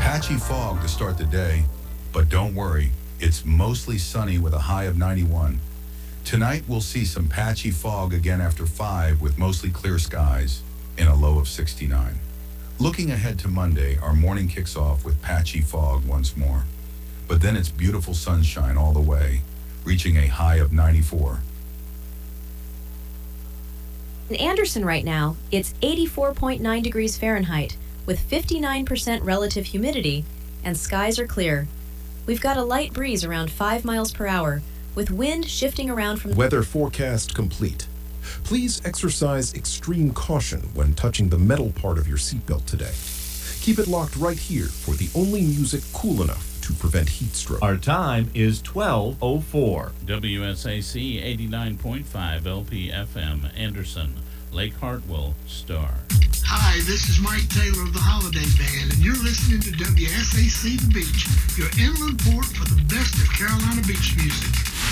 Patchy fog to start the day, but don't worry, it's mostly sunny with a high of 91. Tonight we'll see some patchy fog again after 5 with mostly clear skies and a low of 69. Looking ahead to Monday, our morning kicks off with patchy fog once more. But then it's beautiful sunshine all the way, reaching a high of 94. In Anderson right now, it's 84.9 degrees Fahrenheit with 59% relative humidity, and skies are clear. We've got a light breeze around 5 miles per hour, with wind shifting around from... Weather forecast complete. Please exercise extreme caution when touching the metal part of your seatbelt today. Keep it locked right here for the only music cool enough to prevent heat stroke. Our time is 12:04. WSAC 89.5 LP-FM, Anderson, Lake Hartwell, Star. Hi, this is Mike Taylor of the Holiday Band, and you're listening to WSAC The Beach, your inland port for the best of Carolina beach music.